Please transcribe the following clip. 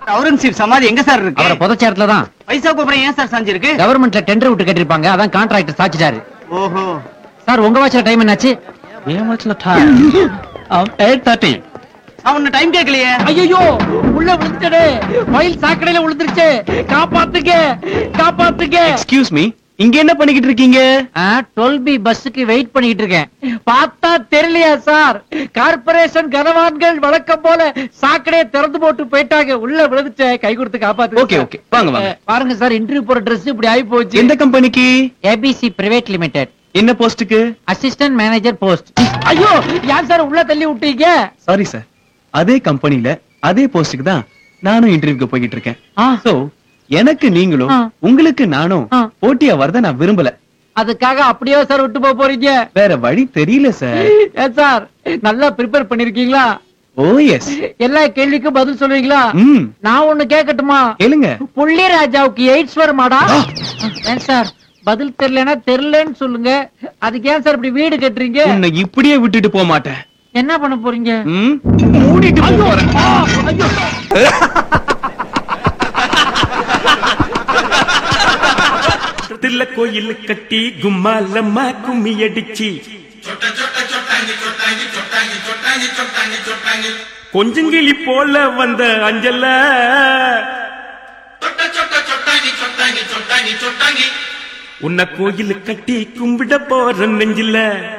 அவுரங்கசீப் சமாதி எங்க சார் இருக்கு? அவரை புதைச்ச தான். பைசாக்கு அப்புறம் ஏன் சார் சாஞ்சிருக்கு? கவர்மெண்ட்ல டெண்டர் விட்டு கட்டிருப்பாங்க, அதான் கான்ட்ராக்டர் சாச்சிட்டாரு. ஓஹோ சார், உங்க வாட்ச்ல டைம் என்னாச்சு? 8:30. நான் உன்ன டைம் கேட்கலையே. ஐயோ, உள்ள விழுந்துட்டே. மயில் சாக்கடையில விழுந்துருச்சு. காப்பாத்துங்க, காப்பாத்துங்க. எக்ஸ்கியூஸ் மீ, இங்க என்ன பண்ணிக்கிட்டு இருக்கீங்க? 12B பஸ்ஸுக்கு வெயிட் பண்ணிட்டு இருக்கேன். பார்த்தா தெரியலையா சார்? கார்பரேஷன் கனவான்கள் வழக்கம் போல சாக்கடையை திறந்து போட்டு போயிட்டாங்க. உள்ள விழுந்துச்சு, கை கொடுத்து காப்பாத்து. ஓகே ஓகே, வாங்க வாங்க. பாருங்க சார், இன்டர்வியூ போற Dress இப்படி ஆகி போச்சு. எந்த கம்பெனிக்கு? ABC private limited. என்ன போஸ்டுக்கு? Assistant manager post. ஐயோ, யார் சார் உள்ள தள்ளி விட்டீங்க? சாரி சார், அதே கம்பெனில அதே போஸ்டுக்கு தான் நானும் இன்டர்வியூக்கு போயிட்டு இருக்கேன். சோ எனக்கு நீங்களும் உங்களுக்கு நானும் போட்டியா வரத நான் விரும்பல. அதுக்காக அப்படியே சார் விட்டு போக போறீங்க? வேற வழி தெரியல சார். ஏன் சார், நல்லா ப்ரிப்பேர் பண்ணிருக்கீங்களா? ஓ எஸ். எல்லா கேள்விக்கும் பதில் சொல்லுவீங்களா? நான் ஒண்ணு கேட்கட்டுமா? கேளுங்க. புள்ளி ராஜாவுக்கு எய்ட்ஸ் வருமாடா? ஏன் சார், பதில் தெரியலன்னா தெரியலன்னு சொல்லுங்க. அதுக்கு ஏன் சார் இப்படி வீடு கட்டுறீங்க? உன்னை இப்படியே விட்டுட்டு போக மாட்டேன். என்ன பண்ண போறீங்க? மூடிட்டு போறேன். தில்ல கோயில் கட்டி கும்மாலம்மா கும்மி அடிச்சி கொஞ்சங்கிளி போல வந்த அஞ்சல உன்னை கோயில் கட்டி கும்பிட போற நெஞ்சில